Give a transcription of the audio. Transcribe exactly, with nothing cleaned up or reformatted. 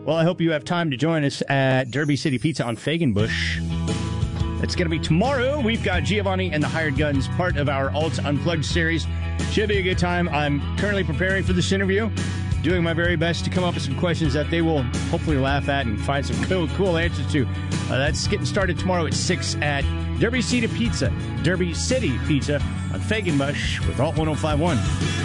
Well, I hope you have time to join us at Derby City Pizza on Fagenbush. It's going to be tomorrow. We've got Giovanni and the Hired Guns, part of our Alt Unplugged series. Should be a good time. I'm currently preparing for this interview, doing my very best to come up with some questions that they will hopefully laugh at and find some cool, cool answers to. Uh, that's getting started tomorrow at six at Derby City Pizza. Derby City Pizza on Fagenbush with Alt ten fifty-one.